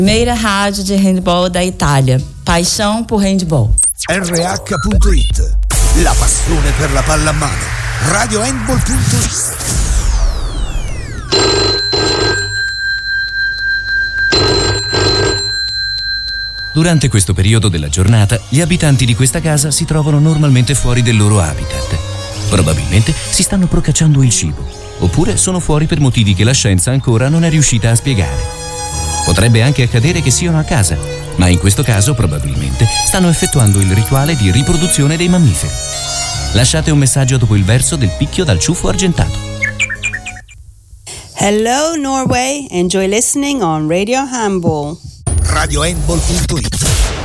Primeira rádio de handball da Itália. Paixão por handball. RH.it. La passione per la palla a mano. Radiohandball.it. Durante questo periodo della giornata, gli abitanti di questa casa si trovano normalmente fuori del loro habitat. Probabilmente si stanno procacciando il cibo, oppure sono fuori per motivi che la scienza ancora non è riuscita a spiegare. Potrebbe anche accadere che siano a casa, ma in questo caso probabilmente stanno effettuando il rituale di riproduzione dei mammiferi. Lasciate un messaggio dopo il verso del picchio dal ciuffo argentato. Hello Norway, enjoy listening on Radio Handball. Radiohandball.it.